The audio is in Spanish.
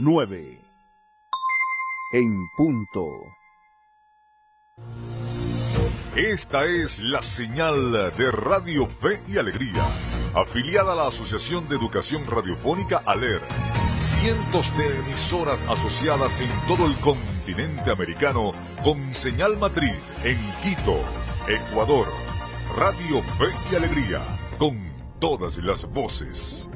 9 en punto. Esta es la señal de Radio Fe y Alegría, afiliada a la Asociación de Educación Radiofónica ALER. Cientos de emisoras asociadas en todo el continente americano con señal matriz en Quito, Ecuador. Radio Fe y Alegría, con todas las voces.